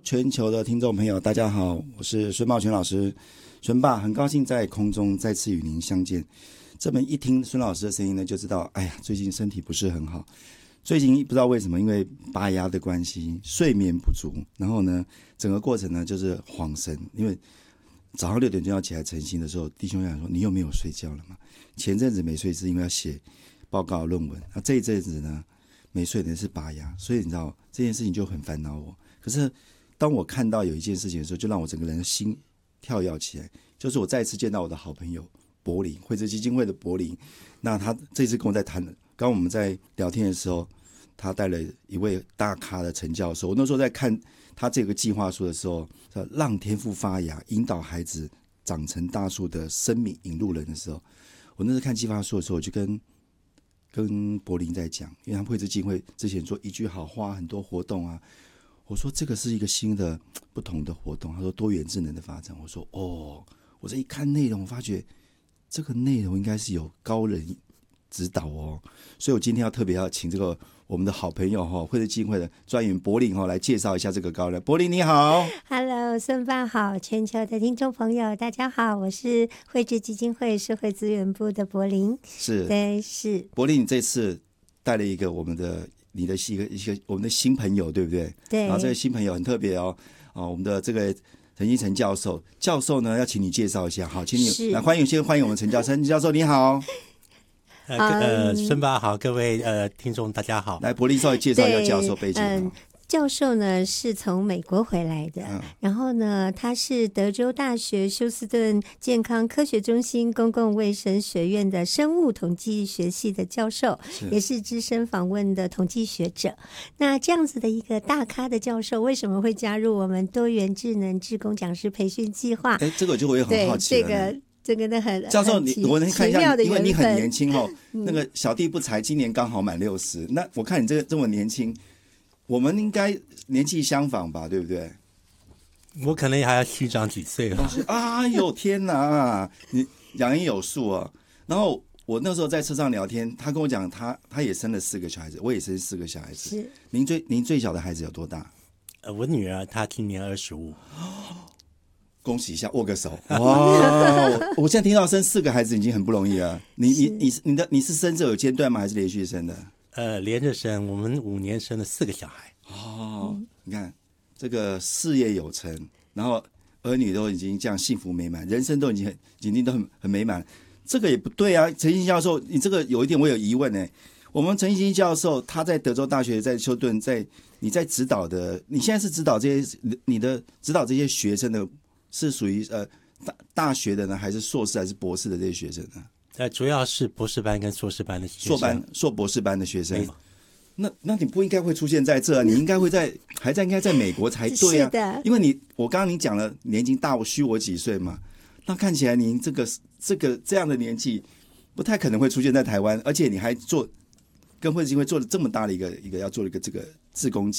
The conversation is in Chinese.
全球的听众朋友，大家好，我是孙茂全老师，孙爸，很高兴在空中再次与您相见。这么一听孙老师的声音呢，就知道，哎呀，最近身体不是很好。最近不知道为什么，因为拔牙的关系，睡眠不足，然后呢，整个过程呢就是恍神，因为早上6点钟要起来晨兴的时候，弟兄想说你有没有睡觉了嘛？前阵子没睡是因为要写报告论文，那这一阵子呢没睡的是拔牙，所以你知道这件事情就很烦恼我。可是当我看到有一件事情的时候，就让我整个人的心跳跃起来，就是我再次见到我的好朋友柏林，惠智基金会的柏林。那他这次跟我在谈，刚刚我们在聊天的时候，他带了一位大咖的陈教授。我那时候在看他这个计划书的时候，让天赋发芽，引导孩子长成大树的生命引路人的时候，我那时候看计划书的时候，我就跟柏林在讲，因为他们惠智基金会之前做一句好话，很多活动啊。我说这个是一个新的不同的活动，他说多元智能的发展。我说哦，我这一看内容，我发觉这个内容应该是有高人指导哦，所以我今天特别要请这个我们的好朋友惠智基金会的专员柏林来介绍一下这个高人。柏林你好。 Hello， 孙爸好，全球的听众朋友大家好，我是惠智基金会社会资源部的柏林。 是， 对，是柏林，你这次带了一个我们的我们的新朋友，对不对？ 对。 然后这个新朋友很特别哦，我们的这个陈一成教授呢，要请你介绍一下。好，请你来先欢迎我们陈教授。陈教授你好。 孙爸好，各位听众大家好。 来，柏林稍微介绍一下教授背景。 教授呢是从美国回来的，然后呢他是德州大学休斯顿健康科学中心公共卫生学院的生物统计学系的教授，也是资深访问的统计学者。那这样子的一个大咖的教授，为什么会加入我们多元智能志工讲师培训计划？ 这个我也很好奇了。 这个呢很教授，我能看一下，因为你很年轻那个小弟不才，今年刚好满60。那我看你这么年轻，我们应该年纪相仿吧，对不对？ 我可能还要虚长几岁了。 哎呦天哪，你养眼有数啊！然后我那时候在车上聊天，他跟我讲，他也生了4个小孩子，我也生4个小孩子。 是。 您最小的孩子有多大？ 我女儿她今年25。 恭喜一下，握个手。哇！我现在听到生4个孩子已经很不容易了。你是生这有间断吗？还是连续生的？ 连着生，我们5年生了4个小孩。 你看这个事业有成，然后儿女都已经这样幸福美满，人生都已经都很美满。这个也不对啊，陈信教授，你这个有一点我有疑问呢。我们陈信教授他在德州大学，在休顿，你在指导的，你现在是指导这些，你的指导这些学生的。是属于大学的呢，还是硕士还是博士的这些学生呢？ 主要是博士班跟硕士班的学生， 硕博士班的学生。那你不应该会出现在这，你应该会应该在美国才对啊。 是的， 因为我刚刚你讲了年纪大，我虚我几岁嘛，那看起来您这样的年纪不太可能会出现在台湾，而且你还跟惠智基金会做了这么大的一个要做一个这个志工